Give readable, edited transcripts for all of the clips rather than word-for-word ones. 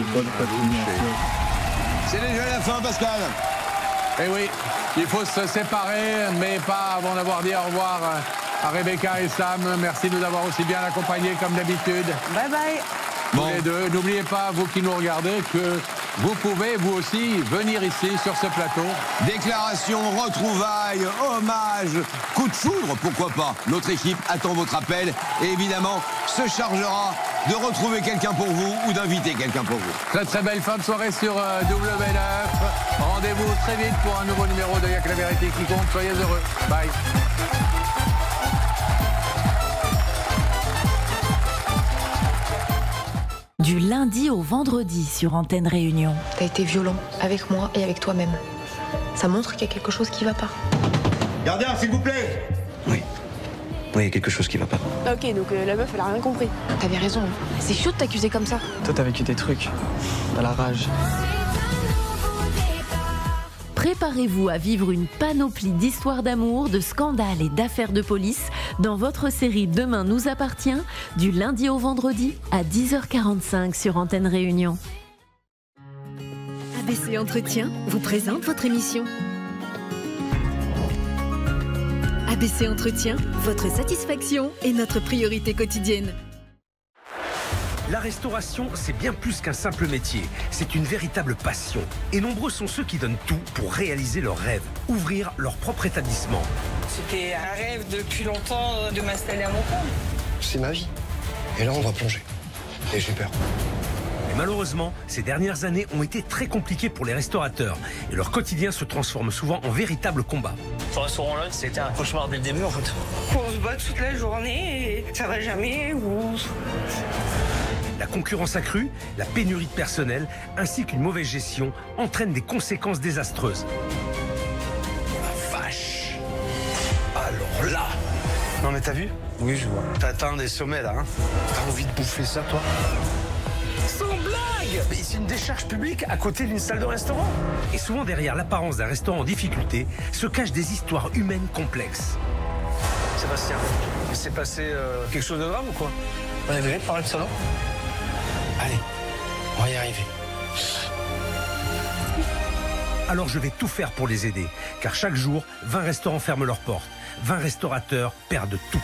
bonne continuation. C'est déjà la fin, Pascal. Eh oui, il faut se séparer, mais pas avant d'avoir dit au revoir à Rebecca et Sam. Merci de nous avoir aussi bien accompagnés comme d'habitude. Bye bye. Tous les deux. N'oubliez pas, vous qui nous regardez, que vous pouvez, vous aussi, venir ici, sur ce plateau. Déclaration, retrouvailles, hommage, coup de foudre, pourquoi pas. Notre équipe attend votre appel et évidemment se chargera de retrouver quelqu'un pour vous ou d'inviter quelqu'un pour vous. Très très belle fin de soirée sur W9. Rendez-vous très vite pour un nouveau numéro de Y'a que la vérité qui compte. Soyez heureux. Bye. Du lundi au vendredi sur Antenne Réunion. T'as été violent avec moi et avec toi-même. Ça montre qu'il y a quelque chose qui va pas. Gardien, s'il vous plaît. Oui, il y a quelque chose qui va pas. Ok, donc la meuf, elle a rien compris. T'avais raison. C'est chaud de t'accuser comme ça. Toi, t'as vécu des trucs. T'as la rage. Préparez-vous à vivre une panoplie d'histoires d'amour, de scandales et d'affaires de police dans votre série Demain nous appartient, du lundi au vendredi à 10h45 sur Antenne Réunion. ABC Entretien vous présente votre émission. ABC Entretien, votre satisfaction est notre priorité quotidienne. La restauration, c'est bien plus qu'un simple métier. C'est une véritable passion. Et nombreux sont ceux qui donnent tout pour réaliser leur rêve, ouvrir leur propre établissement. C'était un rêve depuis longtemps de m'installer à mon compte. C'est ma vie. Et là, on va plonger. Et j'ai peur. Mais malheureusement, ces dernières années ont été très compliquées pour les restaurateurs. Et leur quotidien se transforme souvent en véritable combat. Ce restaurant-là, c'était un cauchemar dès le début, en fait. On se bat toute la journée et ça va jamais. La concurrence accrue, la pénurie de personnel, ainsi qu'une mauvaise gestion entraînent des conséquences désastreuses. La vache. Alors là. Non mais t'as vu? Oui, je vois. T'as atteint des sommets là, hein? T'as envie de bouffer ça, toi? Sans blague! Mais c'est une décharge publique à côté d'une salle de restaurant. Et souvent derrière l'apparence d'un restaurant en difficulté se cachent des histoires humaines complexes. Sébastien, il s'est passé quelque chose de grave ou quoi? On est venu parler de ça, non? Allez, on va y arriver. Alors je vais tout faire pour les aider, car chaque jour, 20 restaurants ferment leurs portes. 20 restaurateurs perdent tout.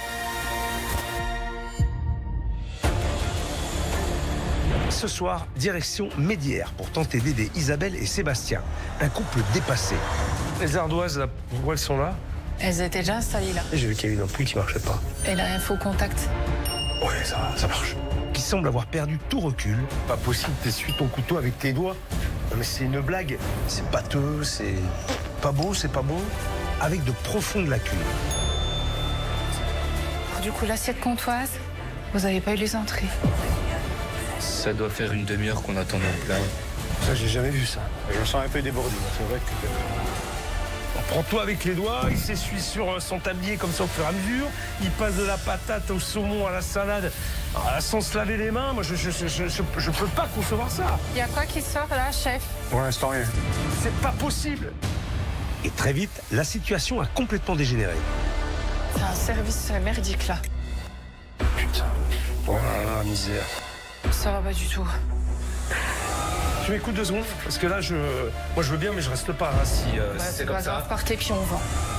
Ce soir, direction Médières pour tenter d'aider Isabelle et Sébastien, un couple dépassé. Les ardoises, là, pourquoi elles sont là? Elles étaient déjà installées là. J'ai vu qu'il y a une ampoule qui marchait pas. Et la info contact. Ouais, ça marche. Qui semble avoir perdu tout recul. Pas possible, t'essuies ton couteau avec tes doigts. Non mais c'est une blague. C'est pâteux, c'est pas beau, c'est pas beau. Avec de profondes lacunes. Du coup, l'assiette comptoise, vous n'avez pas eu les entrées. Ça doit faire une demi-heure qu'on attend dans le plat. Ça, j'ai jamais vu ça. Je me sens un peu débordi. C'est vrai que... On prend tout avec les doigts, il s'essuie sur son tablier comme ça au fur et à mesure. Il passe de la patate au saumon à la salade sans se laver les mains. Moi, je peux pas concevoir ça. Il y a quoi qui sort là, chef? Pour l'instant, rien. C'est pas possible. Et très vite, la situation a complètement dégénéré. C'est un service merdique là. Putain. Oh là là, misère. Ça va pas du tout. Tu m'écoutes 2 secondes? Parce que là, moi je veux bien, mais je reste pas. Hein, si c'est comme ça. Partez puis on vend.